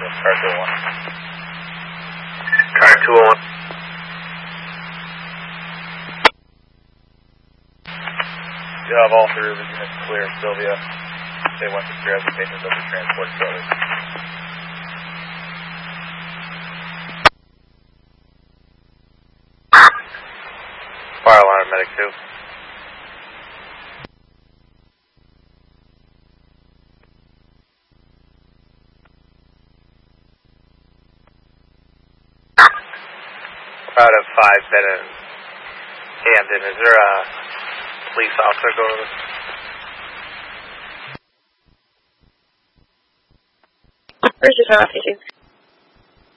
car 201. Car 201. You have all three of the units clear, Sylvia. They went to grab the patients of the transport facility. Fire alarm, medic 2. Out of 5, bed in Camden. Is there a police officer going to this? Where's your phone?